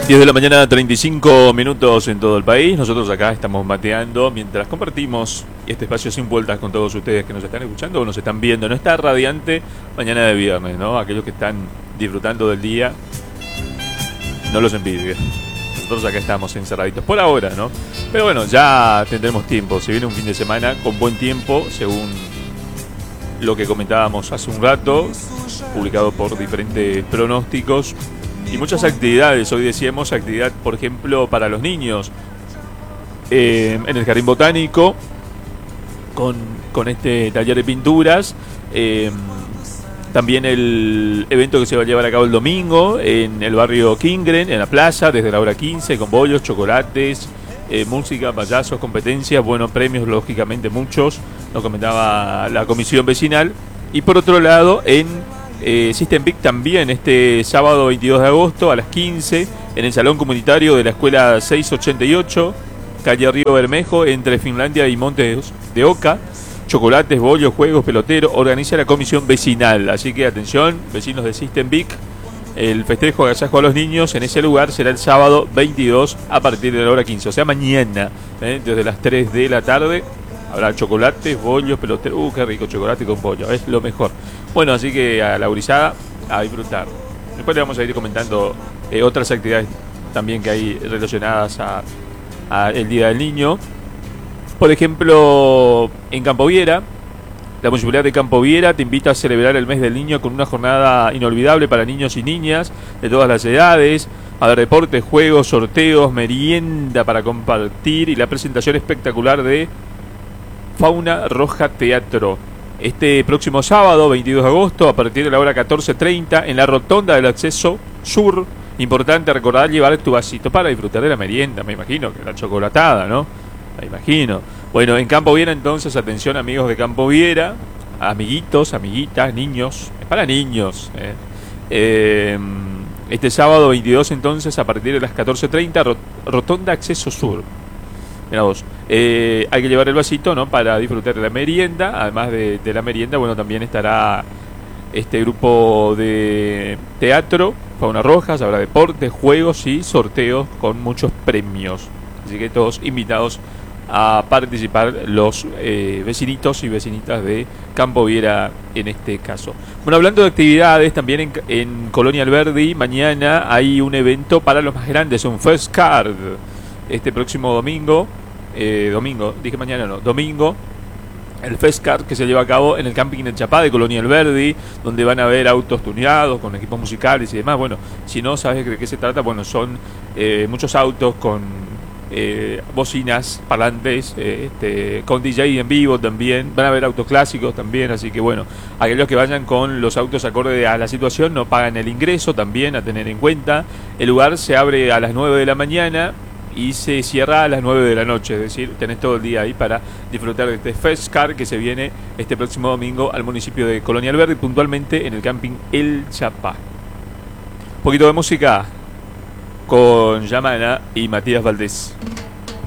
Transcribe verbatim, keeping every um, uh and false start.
diez de la mañana, treinta y cinco minutos en todo el país. Nosotros acá estamos mateando mientras compartimos este espacio sin vueltas con todos ustedes que nos están escuchando o nos están viendo en esta radiante mañana de viernes, ¿no? Aquellos que están disfrutando del día, no los envidio. Nosotros acá estamos encerraditos por ahora, ¿no? Pero bueno, ya tendremos tiempo. Se viene un fin de semana con buen tiempo, según lo que comentábamos hace un rato, publicado por diferentes pronósticos. Y muchas actividades, hoy decíamos actividad, por ejemplo, para los niños eh, en el Jardín Botánico, con, con este taller de pinturas, eh, también el evento que se va a llevar a cabo el domingo en el barrio Kingren, en la plaza, desde la hora quince, con bollos, chocolates, eh, música, payasos, competencias, buenos premios, lógicamente muchos, nos comentaba la comisión vecinal. Y por otro lado, en Eh, System Vic también este sábado veintidós de agosto a las quince en el salón comunitario de la escuela seiscientos ochenta y ocho, calle Río Bermejo, entre Finlandia y Montes de Oca. Chocolates, bollos, juegos, pelotero, organiza la comisión vecinal. Así que atención, vecinos de System Vic, el festejo agasajo a los niños en ese lugar será el sábado veintidós a partir de la hora quince, o sea mañana, ¿eh? Desde las tres de la tarde. Habrá chocolates, bollos, pelotero. Uh, qué rico, chocolate con pollo, es lo mejor. Bueno, así que a la gurizada a disfrutar. Después le vamos a ir comentando eh, otras actividades también que hay relacionadas a, a el Día del Niño. Por ejemplo, en Campo Viera, la Municipalidad de Campo Viera te invita a celebrar el mes del niño con una jornada inolvidable para niños y niñas de todas las edades. A ver, deportes, juegos, sorteos, merienda para compartir y la presentación espectacular de Fauna Roja Teatro. Este próximo sábado, veintidós de agosto, a partir de la hora catorce treinta, en la rotonda del acceso sur. Importante recordar llevar tu vasito para disfrutar de la merienda, me imagino, que la chocolatada, ¿no? Me imagino. Bueno, en Campo Viera, entonces, atención amigos de Campo Viera, amiguitos, amiguitas, niños, es para niños. ¿eh? Eh, este sábado veintidós, entonces, a partir de las catorce treinta, rot rotonda acceso sur. Mira vos, eh, hay que llevar el vasito, ¿no? Para disfrutar de la merienda. Además de, de la merienda, bueno, también estará este grupo de teatro, Fauna Roja, habrá deportes, juegos y sorteos con muchos premios. Así que todos invitados a participar, los eh, vecinitos y vecinitas de Campo Viera en este caso. Bueno, hablando de actividades, también en, en Colonia Alberdi, mañana hay un evento para los más grandes, un First Card. Este próximo domingo, eh, domingo, dije mañana no, domingo, el First Card que se lleva a cabo en el camping del Chapá de Colonia Alberdi, donde van a ver autos tuneados con equipos musicales y demás. Bueno, si no sabes de qué se trata, bueno, son eh, muchos autos con eh, bocinas, parlantes, eh, este, con D J en vivo también. Van a ver autos clásicos también, así que bueno, aquellos que vayan con los autos acorde a la situación no pagan el ingreso, también a tener en cuenta. El lugar se abre a las nueve de la mañana y se cierra a las nueve de la noche, es decir, tenés todo el día ahí para disfrutar de este First Car que se viene este próximo domingo al municipio de Colonia Alberdi, puntualmente en el camping El Chapá. Un poquito de música con Yamana y Matías Valdés.